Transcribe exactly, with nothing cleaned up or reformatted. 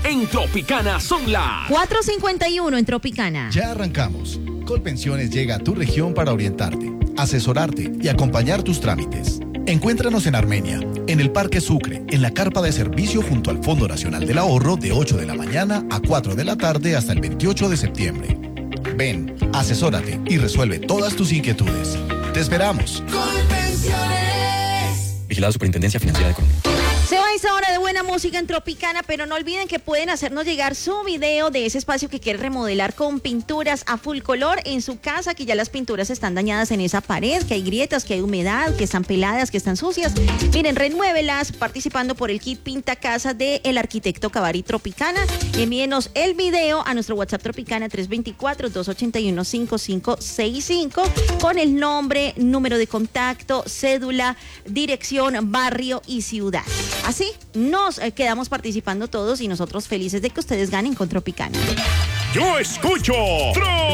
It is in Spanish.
En Tropicana son las cuatro cincuenta y uno en Tropicana. Ya arrancamos. Colpensiones llega a tu región para orientarte, asesorarte y acompañar tus trámites. Encuéntranos en Armenia, en el Parque Sucre, en la carpa de servicio junto al Fondo Nacional del Ahorro de ocho de la mañana a cuatro de la tarde hasta el veintiocho de septiembre. Ven, asesórate y resuelve todas tus inquietudes. ¡Te esperamos! Colpensiones. Vigilada Superintendencia Financiera de Colombia. Se va esa hora de buena música en Tropicana, pero no olviden que pueden hacernos llegar su video de ese espacio que quiere remodelar con pinturas a full color en su casa, que ya las pinturas están dañadas en esa pared, que hay grietas, que hay humedad, que están peladas, que están sucias. Miren, renuévelas participando por el kit Pinta Casa del arquitecto Cavari Tropicana. Envíenos el video a nuestro WhatsApp Tropicana tres dos cuatro, dos ocho uno, cinco cinco seis cinco con el nombre, número de contacto, cédula, dirección, barrio y ciudad. Así nos eh, quedamos participando todos y nosotros felices de que ustedes ganen con Tropicana. Yo escucho Tro